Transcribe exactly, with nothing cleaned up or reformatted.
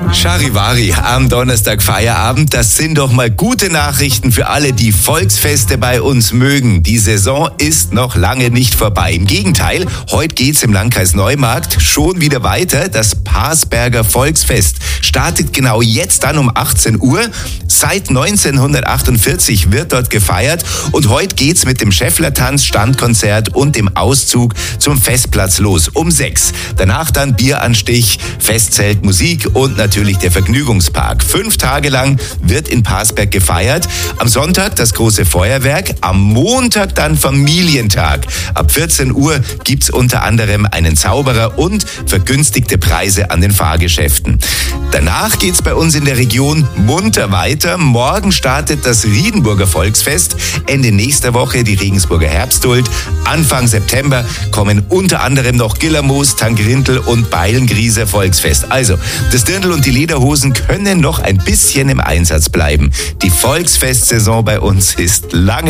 Charivari, am Donnerstag Feierabend, das sind doch mal gute Nachrichten für alle, die Volksfeste bei uns mögen. Die Saison ist noch lange nicht vorbei. Im Gegenteil, heute geht's im Landkreis Neumarkt schon wieder weiter. Das Parsberger Volksfest startet genau jetzt dann um achtzehn Uhr. Seit neunzehnhundertachtundvierzig wird dort gefeiert und heute geht's mit dem Schäfflertanz, Standkonzert und dem Auszug zum Festplatz los um sechs. Danach dann Bieranstich, Festzelt, Musik und natürlich der Vergnügungspark. Fünf Tage lang wird in Parsberg gefeiert. Am Sonntag das große Feuerwerk, am Montag dann Familientag. Ab vierzehn Uhr gibt's unter anderem einen Zauberer und vergünstigte Preise an den Fahrgeschäften. Danach geht's bei uns in der Region munter weiter. Morgen startet das Riedenburger Volksfest, Ende nächster Woche die Regensburger Herbsthuld. Anfang September kommen unter anderem noch Gillermoos, Tangrindl und Beilengrieser Volksfest. Also, das Dirndl und die Lederhosen können noch ein bisschen im Einsatz bleiben. Die Volksfestsaison bei uns ist lange